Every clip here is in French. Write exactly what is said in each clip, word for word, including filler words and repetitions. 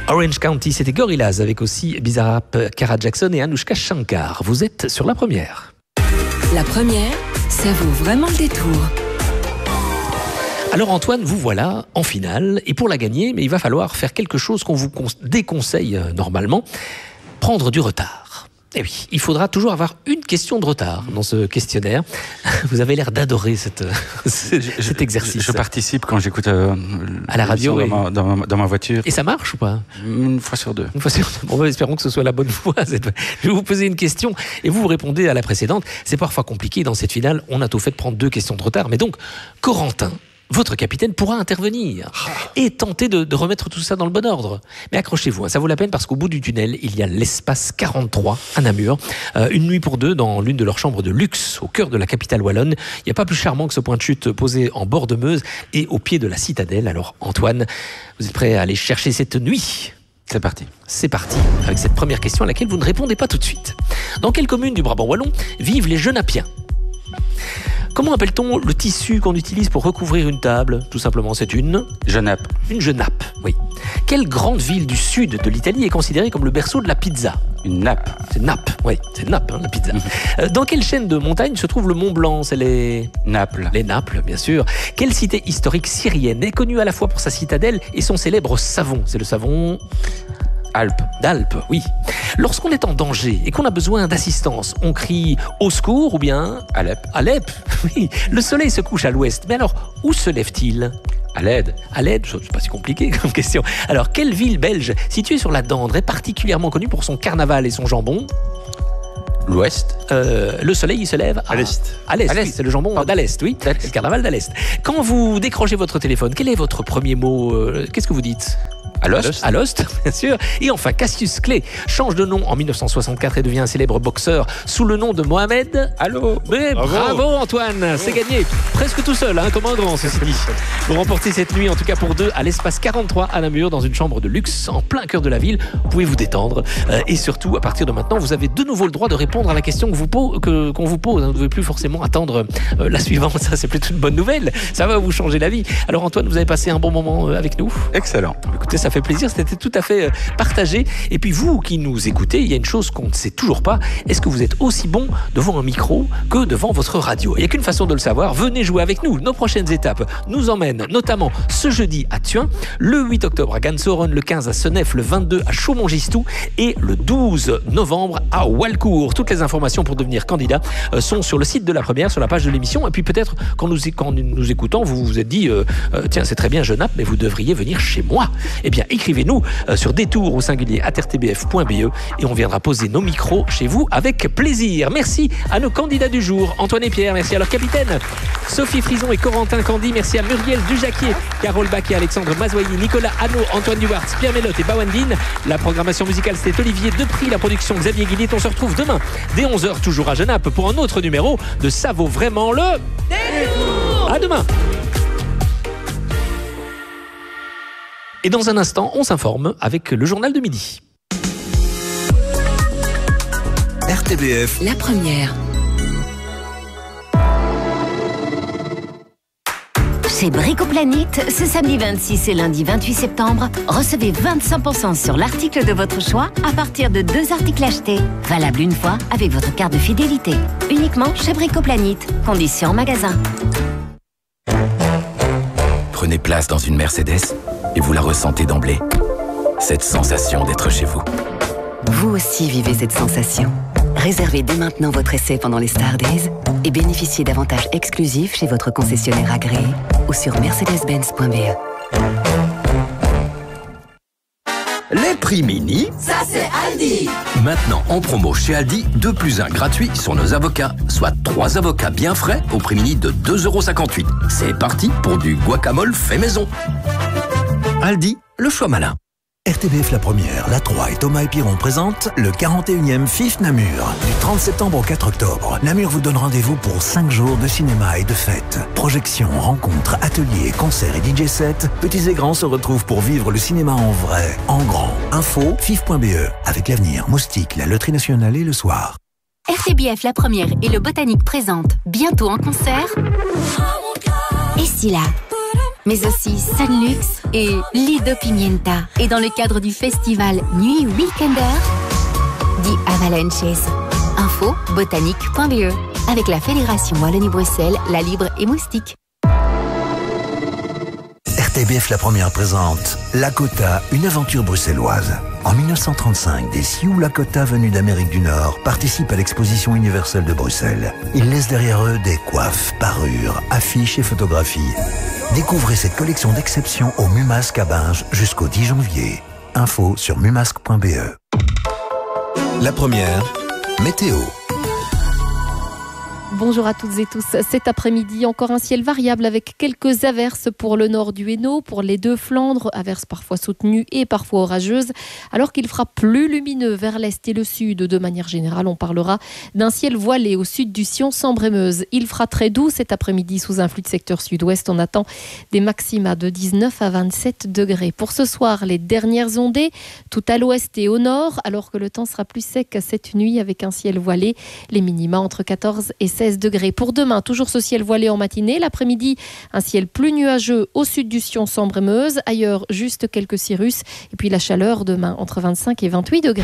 Orange County, c'était Gorillaz avec aussi Bizarrap, Cara Jackson et Anouchka Shankar. Vous êtes sur la première. La première, ça vaut vraiment le détour. Alors Antoine, vous voilà en finale et pour la gagner, mais il va falloir faire quelque chose qu'on vous déconseille normalement, prendre du retard. Et oui, il faudra toujours avoir une question de retard dans ce questionnaire. Vous avez l'air d'adorer cette, cet je, exercice. Je, je participe quand j'écoute euh, à la radio dans, oui. ma, dans, ma, dans ma voiture. Et ça marche ou pas? Une fois sur deux. Une fois sur deux. Bon, espérons que ce soit la bonne fois. Je vais vous poser une question et vous vous répondez à la précédente. C'est parfois compliqué dans cette finale. On a tout fait de prendre deux questions de retard. Mais donc, Corentin, votre capitaine pourra intervenir et tenter de, de remettre tout ça dans le bon ordre. Mais accrochez-vous, hein, ça vaut la peine parce qu'au bout du tunnel, il y a l'espace quarante-trois à Namur. Euh, une nuit pour deux dans l'une de leurs chambres de luxe au cœur de la capitale wallonne. Il n'y a pas plus charmant que ce point de chute posé en bord de Meuse et au pied de la citadelle. Alors Antoine, vous êtes prêt à aller chercher cette nuit ? C'est parti. C'est parti avec cette première question à laquelle vous ne répondez pas tout de suite. Dans quelle commune du Brabant wallon vivent les Genapiens ? Comment appelle-t-on le tissu qu'on utilise pour recouvrir une table ? Tout simplement, c'est une... Genappe. Une genappe, oui. Quelle grande ville du sud de l'Italie est considérée comme le berceau de la pizza ? Une nappe. C'est Naples, oui, c'est Naples, hein, la pizza. euh, dans quelle chaîne de montagnes se trouve le Mont Blanc ? C'est les... Naples. Les Naples, bien sûr. Quelle cité historique syrienne est connue à la fois pour sa citadelle et son célèbre savon ? C'est le savon... Alpes. D'Alpes, oui. Lorsqu'on est en danger et qu'on a besoin d'assistance, on crie au secours ou bien... Alep. Alep, oui. Le soleil se couche à l'ouest. Mais alors, où se lève-t-il ? À l'aide. À l'aide, c'est pas si compliqué comme question. Alors, quelle ville belge située sur la Dendre est particulièrement connue pour son carnaval et son jambon ? L'ouest. Euh, le soleil, il se lève à, à l'est. À l'est, à l'est. Oui, c'est le jambon d'à l'est, oui. C'est le carnaval d'à l'est. Quand vous décrochez votre téléphone, quel est votre premier mot ? euh, Qu'est-ce que vous dites ? À l'ost. À l'ost, bien sûr. Et enfin, Cassius Clay change de nom en mille neuf cent soixante-quatre et devient un célèbre boxeur sous le nom de Mohamed. Allô. Mais bravo, bravo Antoine, bravo. C'est gagné. Presque tout seul, hein, comme un grand, ceci dit. Vous remportez cette nuit, en tout cas pour deux, à l'espace quarante-trois à Namur, dans une chambre de luxe, en plein cœur de la ville. Vous pouvez vous détendre. Euh, et surtout, à partir de maintenant, vous avez de nouveau le droit de répondre à la question que vous pose, que, qu'on vous pose. Vous ne devez plus forcément attendre euh, la suivante. Ça, c'est plutôt une bonne nouvelle. Ça va vous changer la vie. Alors Antoine, vous avez passé un bon moment euh, avec nous ? Excellent. Écoutez, ça fait plaisir. C'était tout à fait partagé. Et puis vous qui nous écoutez, il y a une chose qu'on ne sait toujours pas. Est-ce que vous êtes aussi bon devant un micro que devant votre radio ? Il n'y a qu'une façon de le savoir. Venez jouer avec nous. Nos prochaines étapes nous emmènent notamment ce jeudi à Thuin, le huit octobre à Gansoren, le quinze à Senef, le vingt-deux à Chaumont-Gistou et le douze novembre à Walcourt. Toutes les informations pour devenir candidat sont sur le site de la première, sur la page de l'émission. Et puis peut-être qu'en nous, qu'en nous écoutant, vous vous êtes dit euh, euh, tiens, c'est très bien Genappe, mais vous devriez venir chez moi. Eh bien, écrivez-nous euh, sur détour au singulier at r t b f point b e et on viendra poser nos micros chez vous avec plaisir. Merci à nos candidats du jour, Antoine et Pierre, merci à leur capitaine, Sophie Frison et Corentin Candy, merci à Muriel Dujaquier, Carole Baquet, Alexandre Mazoyer, Nicolas Hanot, Antoine Duwartz, Pierre Mélotte et Bawandine. La programmation musicale, c'était Olivier Depris, la production Xavier Guillet. On se retrouve demain dès onze heures, toujours à Genappe, pour un autre numéro de Ça vaut vraiment le détour. À demain. Et dans un instant, on s'informe avec le journal de midi. R T B F. La première. Chez Bricoplanète, ce samedi vingt-six et lundi vingt-huit septembre, recevez vingt-cinq pour cent sur l'article de votre choix à partir de deux articles achetés. Valable une fois avec votre carte de fidélité. Uniquement chez Bricoplanète. Conditions en magasin. Prenez place dans une Mercedes et vous la ressentez d'emblée. Cette sensation d'être chez vous. Vous aussi vivez cette sensation. Réservez dès maintenant votre essai pendant les Star Days et bénéficiez d'avantages exclusifs chez votre concessionnaire agréé ou sur mercedes benz point b e. Les prix mini, ça c'est Aldi. Maintenant en promo chez Aldi, deux plus un gratuit sur nos avocats, soit trois avocats bien frais au prix mini de deux euros cinquante-huit. C'est parti pour du guacamole fait maison. Aldi, le choix malin. R T B F La Première, La trois et Thomas et Piron présentent le quarante et unième F I F Namur. Du trente septembre au quatre octobre, Namur vous donne rendez-vous pour cinq jours de cinéma et de fêtes. Projections, rencontres, ateliers, concerts et D J sets, petits et grands se retrouvent pour vivre le cinéma en vrai, en grand. Info, F I F point b e. Avec l'avenir, Moustique, la Loterie Nationale et le soir. R T B F La Première et le Botanique présentent bientôt en concert. Et si là mais aussi Sunlux et Lido Pimienta. Et dans le cadre du festival Nuit Weekender, The Avalanches. Info botanique point b e avec la Fédération Wallonie-Bruxelles, La Libre et Moustique. R T B F La Première présente Lakota, une aventure bruxelloise. En mille neuf cent trente-cinq, des Sioux Lakota venus d'Amérique du Nord participent à l'exposition universelle de Bruxelles. Ils laissent derrière eux des coiffes, parures, affiches et photographies. Découvrez cette collection d'exception au Mumasque à Binge jusqu'au dix janvier. Info sur mumasque point b e. La Première, météo. Bonjour à toutes et tous. Cet après-midi, encore un ciel variable avec quelques averses pour le nord du Hainaut, pour les deux Flandres, averses parfois soutenues et parfois orageuses, alors qu'il fera plus lumineux vers l'est et le sud. De manière générale, on parlera d'un ciel voilé au sud du Sion, Sambre-et-Meuse. Il fera très doux cet après-midi sous influx de secteur sud-ouest. On attend des maxima de dix-neuf à vingt-sept degrés. Pour ce soir, les dernières ondées, tout à l'ouest et au nord, alors que le temps sera plus sec cette nuit avec un ciel voilé. Les minima entre quatorze et seize degrés. Pour demain, toujours ce ciel voilé en matinée. L'après-midi, un ciel plus nuageux au sud du Sion, Sambre-et-Meuse. Ailleurs, juste quelques cirrus. Et puis la chaleur demain, entre vingt-cinq et vingt-huit degrés.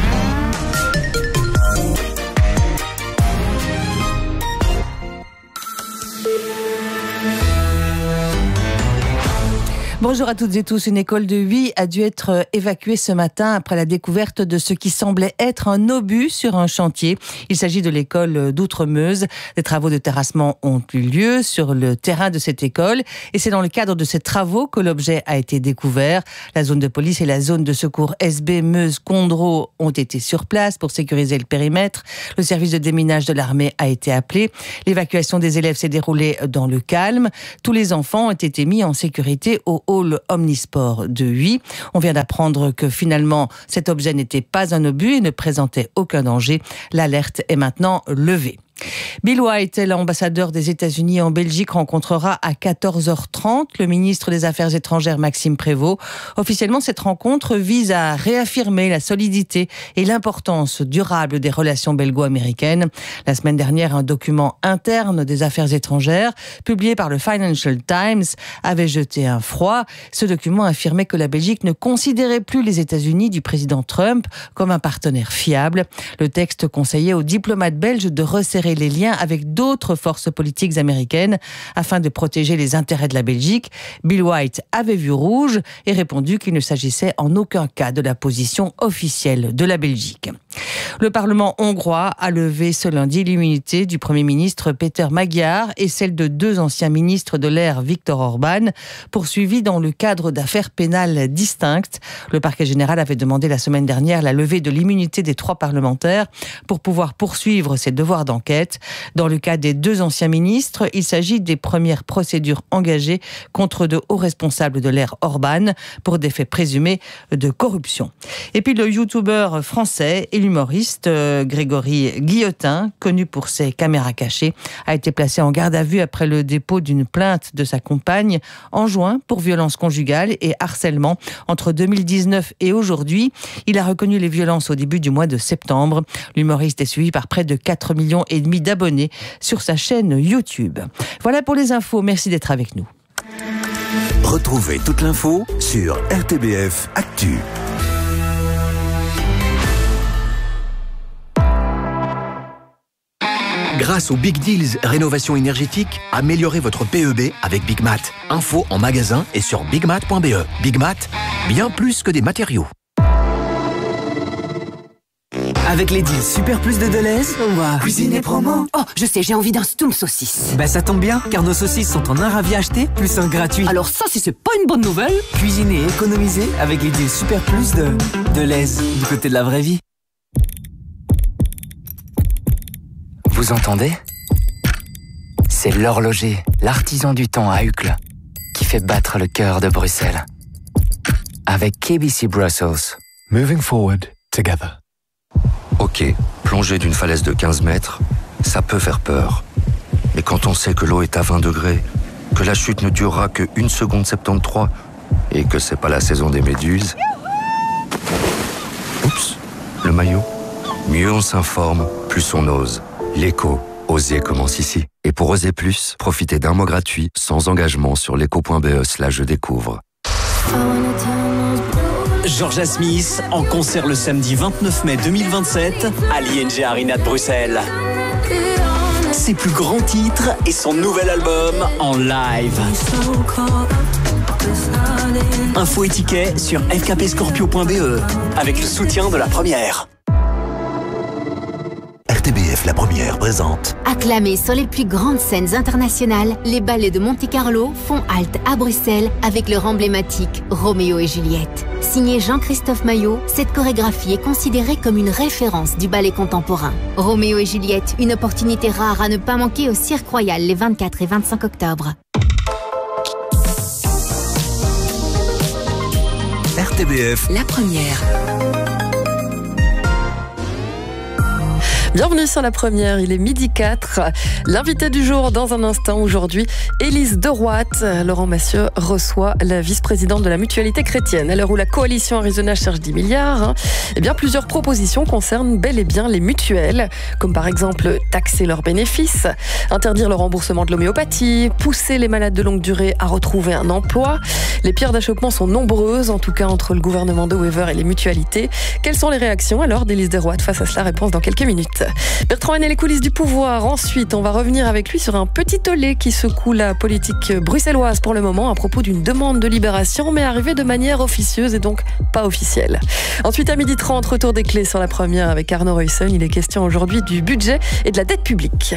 Bonjour à toutes et tous. Une école de Huy a dû être évacuée ce matin après la découverte de ce qui semblait être un obus sur un chantier. Il s'agit de l'école d'Outremeuse. Des travaux de terrassement ont eu lieu sur le terrain de cette école et c'est dans le cadre de ces travaux que l'objet a été découvert. La zone de police et la zone de secours S B Meuse-Condro ont été sur place pour sécuriser le périmètre. Le service de déminage de l'armée a été appelé. L'évacuation des élèves s'est déroulée dans le calme. Tous les enfants ont été mis en sécurité au hall omnisport de Huy. On vient d'apprendre que finalement cet objet n'était pas un obus et ne présentait aucun danger. L'alerte est maintenant levée. Bill White, l'ambassadeur des États-Unis en Belgique, rencontrera à quatorze heures trente le ministre des Affaires étrangères Maxime Prévost. Officiellement, cette rencontre vise à réaffirmer la solidité et l'importance durable des relations belgo-américaines. La semaine dernière, un document interne des Affaires étrangères, publié par le Financial Times, avait jeté un froid. Ce document affirmait que la Belgique ne considérait plus les États-Unis du président Trump comme un partenaire fiable. Le texte conseillait aux diplomates belges de resserrer les liens avec d'autres forces politiques américaines afin de protéger les intérêts de la Belgique. Bill White avait vu rouge et répondu qu'il ne s'agissait en aucun cas de la position officielle de la Belgique. Le Parlement hongrois a levé ce lundi l'immunité du Premier ministre Péter Magyar et celle de deux anciens ministres de l'ère Viktor Orban, poursuivis dans le cadre d'affaires pénales distinctes. Le parquet général avait demandé la semaine dernière la levée de l'immunité des trois parlementaires pour pouvoir poursuivre ses devoirs d'enquête. Dans le cas des deux anciens ministres, il s'agit des premières procédures engagées contre de hauts responsables de l'ère Orban pour des faits présumés de corruption. Et puis le youtubeur français et l'humoriste euh, Grégory Guillotin, connu pour ses caméras cachées, a été placé en garde à vue après le dépôt d'une plainte de sa compagne en juin pour violence conjugale et harcèlement entre deux mille dix-neuf et aujourd'hui. Il a reconnu les violences au début du mois de septembre. L'humoriste est suivi par près de quatre millions et demi d'abonnés sur sa chaîne YouTube. Voilà pour les infos. Merci d'être avec nous. Retrouvez toute l'info sur R T B F Actu. Grâce aux Big Deals Rénovation énergétique, améliorez votre P E B avec Big Mat. Info en magasin et sur big mat point b e. Big Mat, bien plus que des matériaux. Avec les deals Super Plus de Deleuze, on va cuisiner promo. Oh, je sais, j'ai envie d'un Stump saucisse. Bah ça tombe bien, car nos saucisses sont en un ravi acheté, plus un gratuit. Alors ça, si c'est pas une bonne nouvelle. Cuisiner et économiser avec les deals Super Plus de Deleuze, du côté de la vraie vie. Vous entendez? C'est l'horloger, l'artisan du temps à Uccle, qui fait battre le cœur de Bruxelles. Avec K B C Brussels. Moving forward together. Ok, plonger d'une falaise de quinze mètres, ça peut faire peur. Mais quand on sait que l'eau est à vingt degrés, que la chute ne durera que une seconde soixante-treize et que c'est pas la saison des méduses... Oups, le maillot. Mieux on s'informe, plus on ose. L'écho, oser commence ici. Et pour oser plus, profitez d'un mois gratuit sans engagement sur l'éco.be slash je découvre. Georgia Smith en concert le samedi vingt-neuf mai deux mille vingt-sept à l'I N G Arena de Bruxelles. Ses plus grands titres et son nouvel album en live. Info et tickets sur f k p scorpio point b e avec le soutien de La Première. R T B F La Première présente. Acclamés sur les plus grandes scènes internationales, les ballets de Monte-Carlo font halte à Bruxelles avec leur emblématique Roméo et Juliette. Signé Jean-Christophe Maillot, cette chorégraphie est considérée comme une référence du ballet contemporain. Roméo et Juliette, une opportunité rare à ne pas manquer au Cirque Royal les vingt-quatre et vingt-cinq octobre. R T B F La Première. Bienvenue sur La Première, il est midi quatre. L'invité du jour dans un instant aujourd'hui, Élise Deroite. Laurent Massieu reçoit la vice-présidente de la Mutualité chrétienne. À l'heure où la coalition Arizona cherche dix milliards, hein, eh bien plusieurs propositions concernent bel et bien les mutuelles, comme par exemple taxer leurs bénéfices, interdire le remboursement de l'homéopathie, pousser les malades de longue durée à retrouver un emploi. Les pierres d'achoppement sont nombreuses, en tout cas entre le gouvernement de Wever et les mutualités. Quelles sont les réactions alors d'Élise Deroite face à cela? Réponse dans quelques minutes. Bertrand Hennet, les coulisses du pouvoir. Ensuite, on va revenir avec lui sur un petit tollé qui secoue la politique bruxelloise pour le moment à propos d'une demande de libération, mais arrivée de manière officieuse et donc pas officielle. Ensuite, à midi trente, retour des clés sur La Première avec Arnaud Ruyssen. Il est question aujourd'hui du budget et de la dette publique.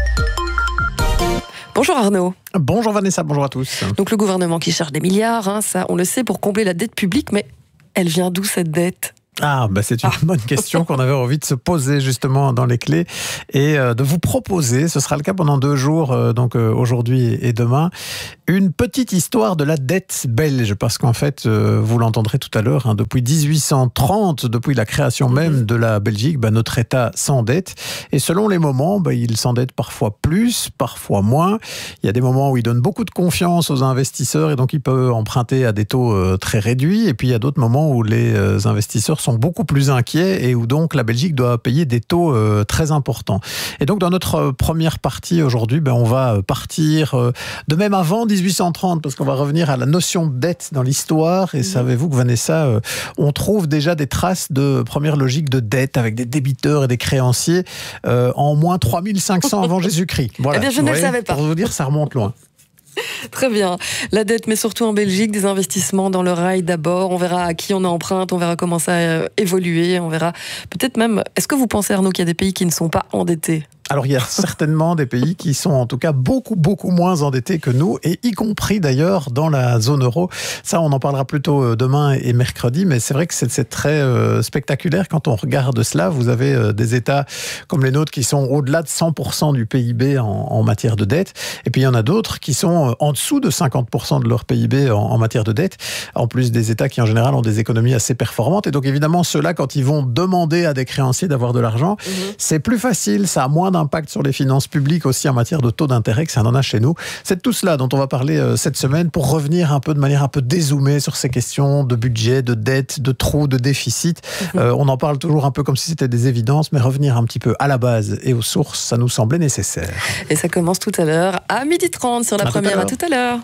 Bonjour Arnaud. Bonjour Vanessa, bonjour à tous. Donc le gouvernement qui cherche des milliards, hein, ça on le sait, pour combler la dette publique, mais elle vient d'où cette dette ? Ah, bah c'est une ah. bonne question qu'on avait envie de se poser justement dans les clés et euh, de vous proposer, ce sera le cas pendant deux jours, euh, donc euh, aujourd'hui et demain, une petite histoire de la dette belge, parce qu'en fait, euh, vous l'entendrez tout à l'heure, hein, depuis dix-huit cent trente, depuis la création même de la Belgique, bah, notre État s'endette, et selon les moments, bah, il s'endette parfois plus, parfois moins. Il y a des moments où il donne beaucoup de confiance aux investisseurs, et donc il peut emprunter à des taux euh, très réduits, et puis il y a d'autres moments où les euh, investisseurs sont beaucoup plus inquiets et où donc la Belgique doit payer des taux euh, très importants. Et donc dans notre première partie aujourd'hui, ben, on va partir euh, de même avant dix-huit cent trente, parce qu'on va revenir à la notion de dette dans l'histoire. Et mmh. savez-vous que Vanessa, euh, on trouve déjà des traces de première logique de dette avec des débiteurs et des créanciers euh, en moins trois mille cinq cents avant Jésus-Christ. Voilà. Eh bien, je ne le savais pas. Pour vous dire, ça remonte loin. Très bien. La dette, mais surtout en Belgique, des investissements dans le rail d'abord. On verra à qui on emprunte, on verra comment ça évolue, on verra peut-être même... Est-ce que vous pensez, Arnaud, qu'il y a des pays qui ne sont pas endettés ? Alors, il y a certainement des pays qui sont en tout cas beaucoup, beaucoup moins endettés que nous, et y compris d'ailleurs dans la zone euro. Ça, on en parlera plutôt demain et mercredi, mais c'est vrai que c'est, c'est très euh, spectaculaire quand on regarde cela. Vous avez euh, des États comme les nôtres qui sont au-delà de cent pour cent du P I B en, en matière de dette, et puis il y en a d'autres qui sont en dessous de cinquante pour cent de leur P I B en, en matière de dette, en plus des États qui en général ont des économies assez performantes. Et donc évidemment, ceux-là, quand ils vont demander à des créanciers d'avoir de l'argent, mmh. c'est plus facile, ça a moins d'impact sur les finances publiques aussi en matière de taux d'intérêt que ça en a chez nous. C'est de tout cela dont on va parler euh, cette semaine pour revenir un peu de manière un peu dézoomée sur ces questions de budget, de dette, de trous, de déficit. Mmh. Euh, on en parle toujours un peu comme si c'était des évidences, mais revenir un petit peu à la base et aux sources, ça nous semblait nécessaire. Et ça commence tout à l'heure à midi trente sur La Première. À tout à l'heure.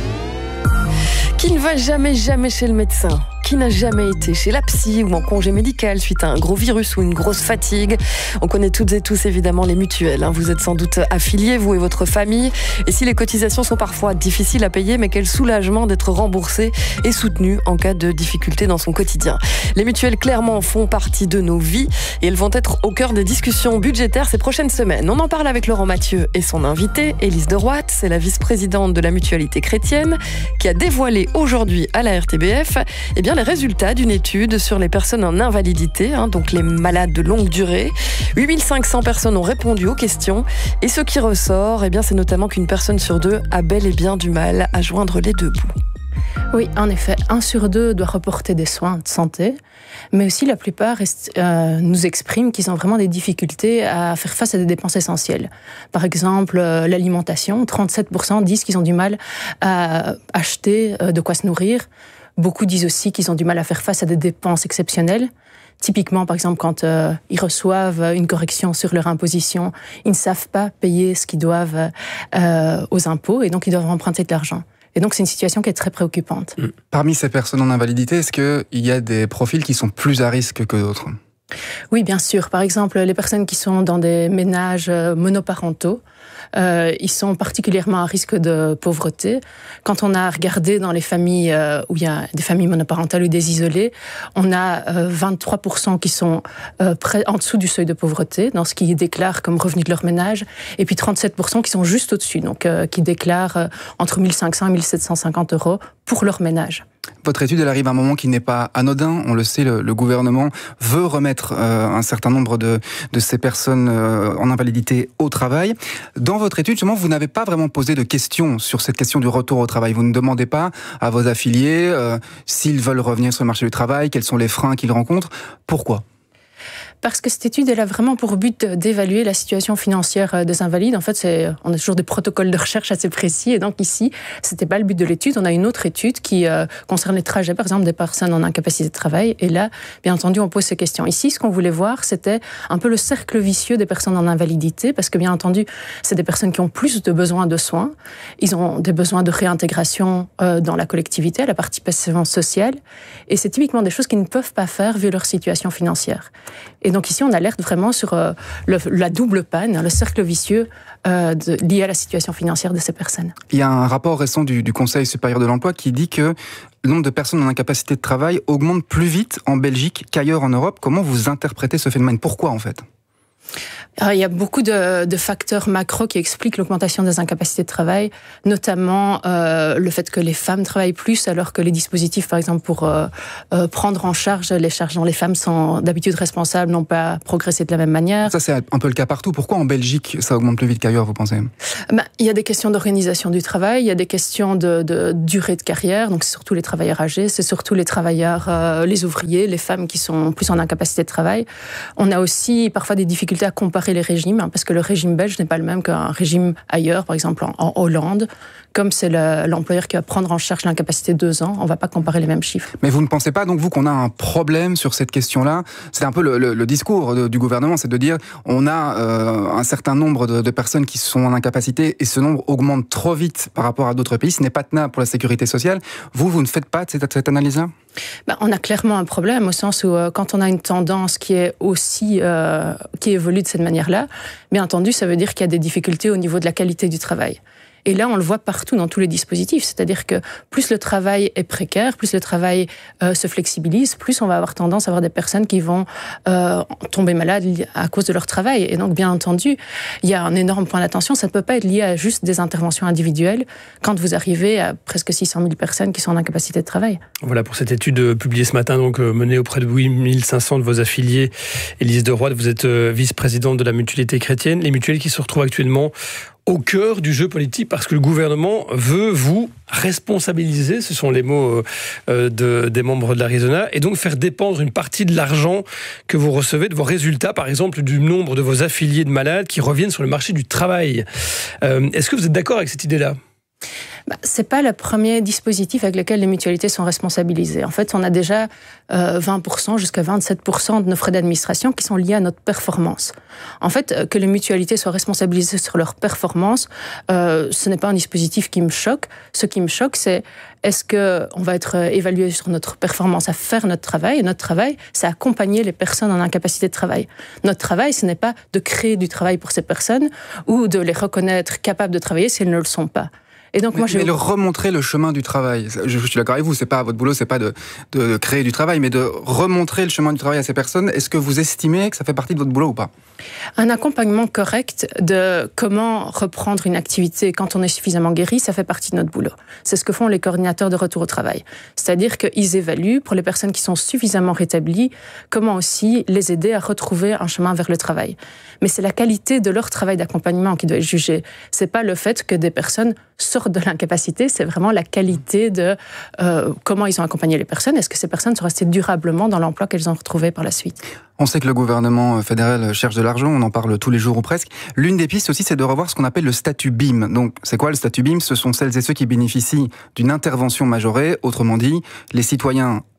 Qui ne va jamais, jamais chez le médecin ? Qui n'a jamais été chez la psy ou en congé médical suite à un gros virus ou une grosse fatigue? On connaît toutes et tous évidemment les mutuelles. Hein. Vous êtes sans doute affiliés, vous et votre famille. Et si les cotisations sont parfois difficiles à payer, mais quel soulagement d'être remboursé et soutenu en cas de difficulté dans son quotidien. Les mutuelles clairement font partie de nos vies et elles vont être au cœur des discussions budgétaires ces prochaines semaines. On en parle avec Laurent Massieu et son invité, Élise Deroite. C'est la vice-présidente de la Mutualité chrétienne qui a dévoilé aujourd'hui à la R T B F eh bien, les résultats d'une étude sur les personnes en invalidité, hein, donc les malades de longue durée. huit mille cinq cents personnes ont répondu aux questions et ce qui ressort, eh bien, c'est notamment qu'une personne sur deux a bel et bien du mal à joindre les deux bouts. Oui, en effet, un sur deux doit reporter des soins de santé, mais aussi la plupart euh, nous expriment qu'ils ont vraiment des difficultés à faire face à des dépenses essentielles. Par exemple, euh, l'alimentation, trente-sept pour cent disent qu'ils ont du mal à acheter euh, de quoi se nourrir. Beaucoup disent aussi qu'ils ont du mal à faire face à des dépenses exceptionnelles. Typiquement, par exemple, quand euh, ils reçoivent une correction sur leur imposition, ils ne savent pas payer ce qu'ils doivent euh, aux impôts et donc ils doivent emprunter de l'argent. Et donc c'est une situation qui est très préoccupante. Parmi ces personnes en invalidité, est-ce qu'il y a des profils qui sont plus à risque que d'autres ? Oui, bien sûr. Par exemple, les personnes qui sont dans des ménages monoparentaux, euh, ils sont particulièrement à risque de pauvreté. Quand on a regardé dans les familles euh, où il y a des familles monoparentales ou des isolés, on a euh, vingt-trois pour cent qui sont euh, près, en dessous du seuil de pauvreté, dans ce qu'ils déclarent comme revenu de leur ménage, et puis trente-sept pour cent qui sont juste au-dessus, donc euh, qui déclarent euh, entre mille cinq cents et mille sept cent cinquante euros pour leur ménage. Votre étude, elle arrive à un moment qui n'est pas anodin. On le sait, le, le gouvernement veut remettre euh, un certain nombre de, de ces personnes euh, en invalidité au travail. Dans votre étude, justement, vous n'avez pas vraiment posé de questions sur cette question du retour au travail. Vous ne demandez pas à vos affiliés euh, s'ils veulent revenir sur le marché du travail, quels sont les freins qu'ils rencontrent. Pourquoi ? Parce que cette étude, elle a vraiment pour but d'évaluer la situation financière des invalides. En fait, c'est, on a toujours des protocoles de recherche assez précis. Et donc ici, c'était pas le but de l'étude. On a une autre étude qui euh, concerne les trajets, par exemple, des personnes en incapacité de travail. Et là, bien entendu, on pose ces questions. Ici, ce qu'on voulait voir, c'était un peu le cercle vicieux des personnes en invalidité. Parce que, bien entendu, c'est des personnes qui ont plus de besoins de soins. Ils ont des besoins de réintégration euh, dans la collectivité, à la participation sociale. Et c'est typiquement des choses qu'ils ne peuvent pas faire vu leur situation financière. Et donc ici, on alerte vraiment sur euh, le, la double panne, le cercle vicieux euh, de, lié à la situation financière de ces personnes. Il y a un rapport récent du, du Conseil supérieur de l'emploi qui dit que le nombre de personnes en incapacité de travail augmente plus vite en Belgique qu'ailleurs en Europe. Comment vous interprétez ce phénomène ? Pourquoi, en fait ? Alors, il y a beaucoup de, de facteurs macro qui expliquent l'augmentation des incapacités de travail, notamment euh, le fait que les femmes travaillent plus, alors que les dispositifs, par exemple, pour euh, euh, prendre en charge les charges dont les femmes sont d'habitude responsables, n'ont pas progressé de la même manière. Ça, c'est un peu le cas partout. Pourquoi en Belgique, ça augmente plus vite qu'ailleurs, vous pensez ? Ben, il y a des questions d'organisation du travail, il y a des questions de, de durée de carrière, donc c'est surtout les travailleurs âgés, c'est surtout les travailleurs, euh, les ouvriers, les femmes qui sont plus en incapacité de travail. On a aussi parfois des difficultés à comparer les régimes, hein, parce que le régime belge n'est pas le même qu'un régime ailleurs, par exemple en, en Hollande. Comme c'est le, l'employeur qui va prendre en charge l'incapacité de deux ans, on ne va pas comparer les mêmes chiffres. Mais vous ne pensez pas, donc vous, qu'on a un problème sur cette question-là ? C'est un peu le, le, le discours de, du gouvernement, c'est de dire on a euh, un certain nombre de, de personnes qui sont en incapacité et ce nombre augmente trop vite par rapport à d'autres pays. Ce n'est pas tenable pour la sécurité sociale. Vous, vous ne faites pas cette, cette analyse-là ? Ben, on a clairement un problème au sens où euh, quand on a une tendance qui est aussi euh, qui évolue de cette manière-là, bien entendu, ça veut dire qu'il y a des difficultés au niveau de la qualité du travail. Et là, on le voit partout dans tous les dispositifs. C'est-à-dire que plus le travail est précaire, plus le travail euh, se flexibilise, plus on va avoir tendance à avoir des personnes qui vont euh, tomber malades à cause de leur travail. Et donc, bien entendu, il y a un énorme point d'attention. Ça ne peut pas être lié à juste des interventions individuelles quand vous arrivez à presque six cent mille personnes qui sont en incapacité de travail. Voilà pour cette étude publiée ce matin, donc menée auprès de huit mille cinq cents de vos affiliés. Élise de Roide, vous êtes vice-présidente de la Mutualité chrétienne. Les mutuelles qui se retrouvent actuellement au cœur du jeu politique parce que le gouvernement veut vous responsabiliser, ce sont les mots euh, de, des membres de l'Arizona, et donc faire dépendre une partie de l'argent que vous recevez de vos résultats, par exemple du nombre de vos affiliés de malades qui reviennent sur le marché du travail. Euh, est-ce que vous êtes d'accord avec cette idée-là ? Bah, c'est pas le premier dispositif avec lequel les mutualités sont responsabilisées. En fait, on a déjà euh, vingt pour cent jusqu'à vingt-sept pour cent de nos frais d'administration qui sont liés à notre performance. En fait, que les mutualités soient responsabilisées sur leur performance, euh, ce n'est pas un dispositif qui me choque. Ce qui me choque, c'est est-ce qu'on va être évalué sur notre performance à faire notre travail ? Et notre travail, c'est accompagner les personnes en incapacité de travail. Notre travail, ce n'est pas de créer du travail pour ces personnes ou de les reconnaître capables de travailler si elles ne le sont pas. Et donc, mais, moi, je... mais le remontrer le chemin du travail, je, je suis d'accord avec vous, c'est pas votre boulot, c'est pas de, de créer du travail, mais de remontrer le chemin du travail à ces personnes. Est-ce que vous estimez que ça fait partie de votre boulot ou pas ? Un accompagnement correct de comment reprendre une activité quand on est suffisamment guéri, ça fait partie de notre boulot. C'est ce que font les coordinateurs de retour au travail. C'est-à-dire qu'ils évaluent, pour les personnes qui sont suffisamment rétablies, comment aussi les aider à retrouver un chemin vers le travail. Mais c'est la qualité de leur travail d'accompagnement qui doit être jugée. C'est pas le fait que des personnes sortent de l'incapacité, c'est vraiment la qualité de euh, comment ils ont accompagné les personnes. Est-ce que ces personnes sont restées durablement dans l'emploi qu'elles ont retrouvé par la suite ? On sait que le gouvernement fédéral cherche de l'argent, on en parle tous les jours ou presque. L'une des pistes aussi, c'est de revoir ce qu'on appelle le statut B I M. Donc, c'est quoi le statut B I M ? Ce sont celles et ceux qui bénéficient d'une intervention majorée. Autrement dit, les citoyens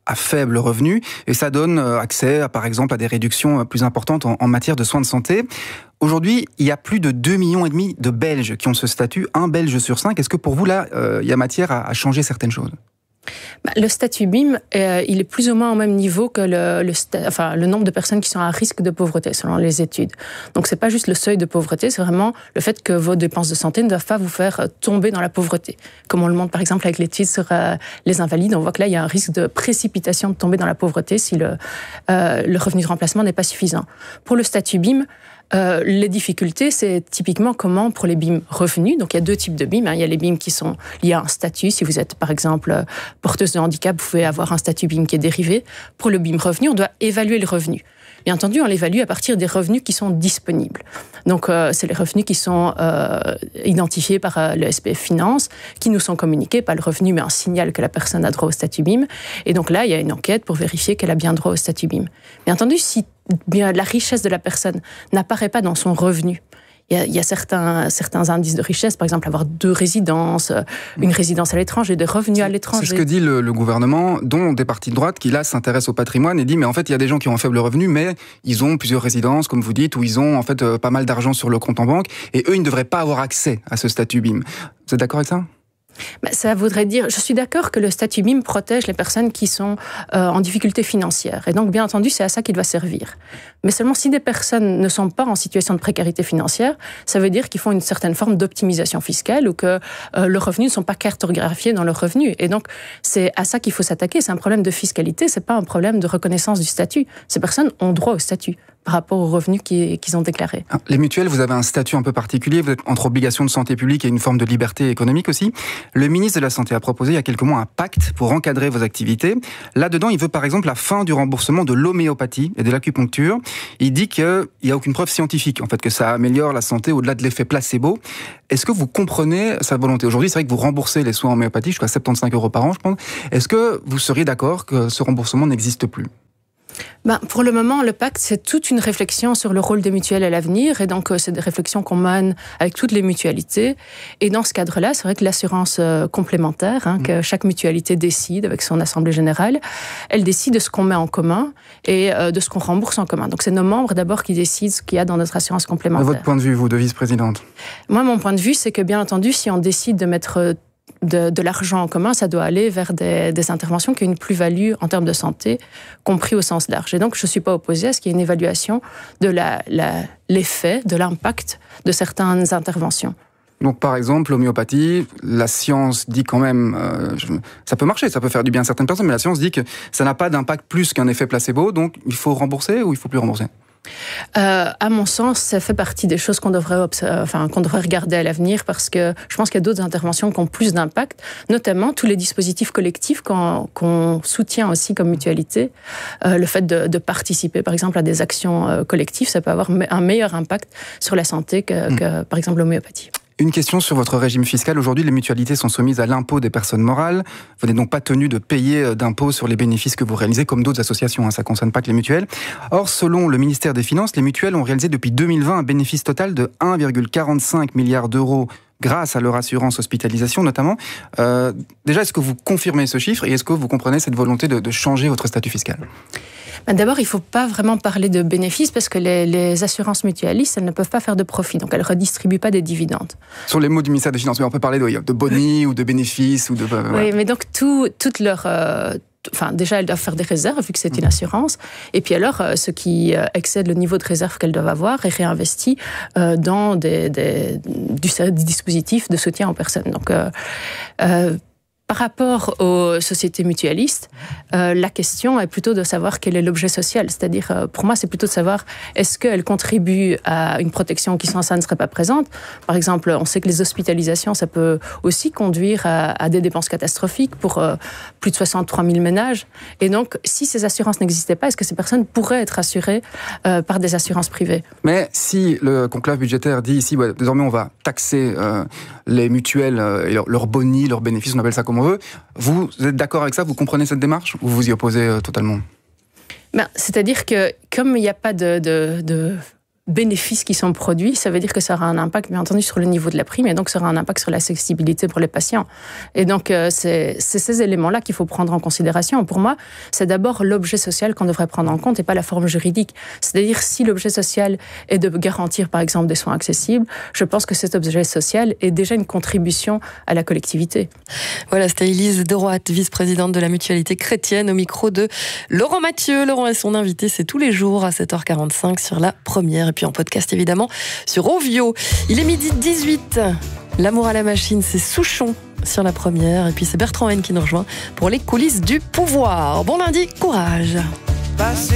à faible revenu, et ça donne accès, à, par exemple, à des réductions plus importantes en, en matière de soins de santé. Aujourd'hui, il y a plus de deux millions et demi de Belges qui ont ce statut, un Belge sur cinq. Est-ce que pour vous, là, euh, il y a matière à, à changer certaines choses ? Bah, le statut B I M, euh, il est plus ou moins au même niveau que le, le, sta- enfin, le nombre de personnes qui sont à risque de pauvreté, selon les études. Donc, c'est pas juste le seuil de pauvreté, c'est vraiment le fait que vos dépenses de santé ne doivent pas vous faire tomber dans la pauvreté. Comme on le montre, par exemple, avec l'étude sur euh, les invalides, on voit que là, il y a un risque de précipitation de tomber dans la pauvreté si le, euh, le revenu de remplacement n'est pas suffisant. Pour le statut B I M, Euh, les difficultés, c'est typiquement comment pour les B I M revenus. Donc, il y a deux types de B I M. Hein. Il y a les B I M qui sont liés à un statut. Si vous êtes, par exemple, porteuse de handicap, vous pouvez avoir un statut B I M qui est dérivé. Pour le B I M revenu, on doit évaluer le revenu. Bien entendu, on l'évalue à partir des revenus qui sont disponibles. Donc, euh, c'est les revenus qui sont euh, identifiés par euh, le S P F Finance, qui nous sont communiqués, pas le revenu, mais un signal que la personne a droit au statut B I M. Et donc là, il y a une enquête pour vérifier qu'elle a bien droit au statut B I M. Bien entendu, si bien, la richesse de la personne n'apparaît pas dans son revenu, il y a, il y a certains, certains indices de richesse, par exemple avoir deux résidences, une résidence à l'étranger, des revenus à l'étranger. C'est ce que dit le, le gouvernement, dont des partis de droite qui là s'intéressent au patrimoine et dit mais en fait il y a des gens qui ont un faible revenu mais ils ont plusieurs résidences comme vous dites, où ils ont en fait euh, pas mal d'argent sur le compte en banque et eux ils ne devraient pas avoir accès à ce statut B I M. Vous êtes d'accord avec ça ? Ben, ça voudrait dire, je suis d'accord que le statut B I M protège les personnes qui sont euh, en difficulté financière. Et donc, bien entendu, c'est à ça qu'il va servir. Mais seulement si des personnes ne sont pas en situation de précarité financière, ça veut dire qu'ils font une certaine forme d'optimisation fiscale ou que euh, leurs revenus ne sont pas cartographiés dans leurs revenus. Et donc, c'est à ça qu'il faut s'attaquer. C'est un problème de fiscalité, c'est pas un problème de reconnaissance du statut. Ces personnes ont droit au statut par rapport aux revenus qu'ils, qu'ils ont déclarés. Les mutuelles, vous avez un statut un peu particulier, vous êtes entre obligation de santé publique et une forme de liberté économique aussi. Le ministre de la Santé a proposé il y a quelques mois un pacte pour encadrer vos activités. Là-dedans, il veut par exemple la fin du remboursement de l'homéopathie et de l'acupuncture. Il dit qu'il n'y a aucune preuve scientifique, en fait, que ça améliore la santé au-delà de l'effet placebo. Est-ce que vous comprenez sa volonté ? Aujourd'hui, c'est vrai que vous remboursez les soins homéopathiques jusqu'à soixante-quinze euros par an, je pense. Est-ce que vous seriez d'accord que ce remboursement n'existe plus ? Ben, pour le moment, le pacte, c'est toute une réflexion sur le rôle des mutuelles à l'avenir. Et donc, euh, c'est des réflexions qu'on mène avec toutes les mutualités. Et dans ce cadre-là, c'est vrai que l'assurance euh, complémentaire, hein, mmh. que chaque mutualité décide avec son assemblée générale, elle décide de ce qu'on met en commun et euh, de ce qu'on rembourse en commun. Donc, c'est nos membres d'abord qui décident ce qu'il y a dans notre assurance complémentaire. De votre point de vue, vous, de vice-présidente ? Moi, mon point de vue, c'est que, bien entendu, si on décide de mettre euh, De, de l'argent en commun, ça doit aller vers des, des interventions qui ont une plus-value en termes de santé, compris au sens large. Et donc, je ne suis pas opposée à ce qu'il y ait une évaluation de la, la, l'effet, de l'impact de certaines interventions. Donc, par exemple, l'homéopathie, la science dit quand même, euh, je, ça peut marcher, ça peut faire du bien à certaines personnes, mais la science dit que ça n'a pas d'impact plus qu'un effet placebo, donc il faut rembourser ou il ne faut plus rembourser ? Euh, à mon sens, ça fait partie des choses qu'on devrait, observer, enfin, qu'on devrait regarder à l'avenir parce que je pense qu'il y a d'autres interventions qui ont plus d'impact, notamment tous les dispositifs collectifs qu'on, qu'on soutient aussi comme mutualité. Euh, le fait de, de participer, par exemple, à des actions euh, collectives, ça peut avoir un meilleur impact sur la santé que, mmh. que par exemple, l'homéopathie. Une question sur votre régime fiscal. Aujourd'hui, les mutualités sont soumises à l'impôt des personnes morales. Vous n'êtes donc pas tenu de payer d'impôts sur les bénéfices que vous réalisez, comme d'autres associations. Hein, ça ne concerne pas que les mutuelles. Or, selon le ministère des Finances, les mutuelles ont réalisé depuis deux mille vingt un bénéfice total de un virgule quarante-cinq milliard d'euros grâce à leur assurance hospitalisation notamment. Euh, déjà, est-ce que vous confirmez ce chiffre et est-ce que vous comprenez cette volonté de, de changer votre statut fiscal ? D'abord, il ne faut pas vraiment parler de bénéfices parce que les, les assurances mutualistes, elles ne peuvent pas faire de profit, donc elles ne redistribuent pas des dividendes. Sur les mots du ministère des Finances, mais on peut parler de, de boni ou de bénéfices ou de... Euh, oui, voilà. mais donc tout, toute leur... Euh, Enfin, déjà, elles doivent faire des réserves, vu que c'est une assurance. Et puis alors, euh, ce qui euh, excède le niveau de réserve qu'elles doivent avoir est réinvesti euh, dans des, des, du, du dispositif de soutien aux personnes. Donc, euh, euh, par rapport aux sociétés mutualistes, euh, la question est plutôt de savoir quel est l'objet social. C'est-à-dire, euh, pour moi, c'est plutôt de savoir est-ce qu'elles contribuent à une protection qui sans ça ne serait pas présente. Par exemple, on sait que les hospitalisations, ça peut aussi conduire à, à des dépenses catastrophiques pour euh, plus de soixante-trois mille ménages. Et donc, si ces assurances n'existaient pas, est-ce que ces personnes pourraient être assurées euh, par des assurances privées ? Mais si le conclave budgétaire dit ici, ouais, désormais on va taxer euh, les mutuelles euh, et leurs leur boni, leurs bénéfices, on appelle ça comme on veut, vous êtes d'accord avec ça ? Vous comprenez cette démarche ou vous vous y opposez euh, totalement ? Ben, c'est-à-dire que comme il n'y a pas de, de, de bénéfices qui sont produits, ça veut dire que ça aura un impact, bien entendu, sur le niveau de la prime et donc ça aura un impact sur l'accessibilité pour les patients. Et donc, euh, c'est, c'est ces éléments-là qu'il faut prendre en considération. Pour moi, c'est d'abord l'objet social qu'on devrait prendre en compte et pas la forme juridique. C'est-à-dire, si l'objet social est de garantir, par exemple, des soins accessibles, je pense que cet objet social est déjà une contribution à la collectivité. Voilà, c'était Élise Deroat, vice-présidente de la Mutualité Chrétienne, au micro de Laurent Mathieu. Laurent est son invité, c'est tous les jours à sept heures quarante-cinq sur La Première. Et puis en podcast, évidemment, sur Ovio. Il est midi dix-huit. L'amour à la machine, c'est Souchon sur La Première. Et puis c'est Bertrand Haine qui nous rejoint pour les coulisses du pouvoir. Bon lundi, courage.